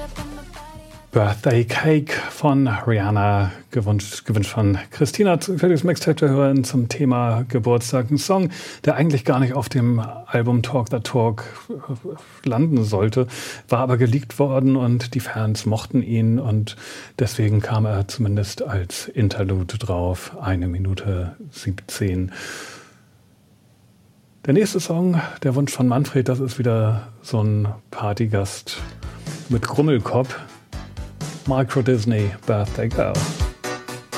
Birthday Cake von Rihanna, gewünscht von Christina, zufälliges Mixtape zu hören zum Thema Geburtstag. Ein Song, der eigentlich gar nicht auf dem Album Talk the Talk landen sollte, war aber geleakt worden und die Fans mochten ihn und deswegen kam er zumindest als Interlude drauf, 1 Minute 17. Der nächste Song, der Wunsch von Manfred, das ist wieder so ein Partygast mit Grummelkopf. Micro Disney Birthday Girl.